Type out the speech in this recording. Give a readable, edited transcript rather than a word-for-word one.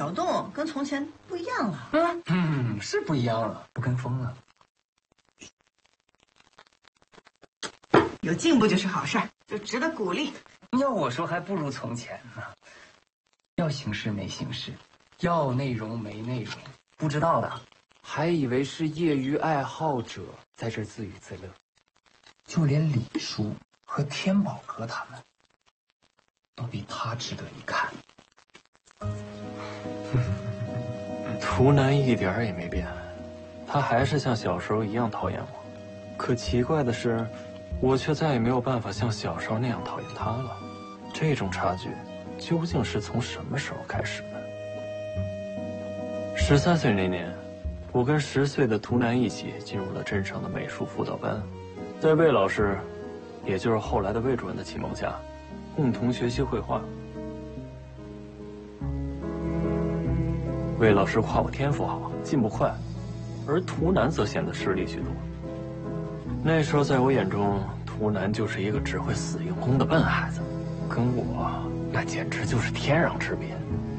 劳动跟从前不一样了。 是不一样了，不跟风了。 有进步就是好事儿，就值得鼓励。 要我说，还不如从前呢。要形式没形式，要内容没内容，不知道的还以为是业余爱好者在这自娱自乐。就连李叔和天宝哥他们，都比他值得一看。 图南一点儿也没变，他还是像小时候一样讨厌我。可奇怪的是，我却再也没有办法像小时候那样讨厌他了。这种差距，究竟是从什么时候开始的？13岁那年，我跟10岁的图南一起进入了镇上的美术辅导班，在魏老师，也就是后来的魏主任的启蒙下，共同学习绘画。魏老师夸我天赋好，进步快，而图南则显得吃力许多。那时候，在我眼中，图南就是一个只会死硬功的笨孩子，跟我那简直就是天壤之别。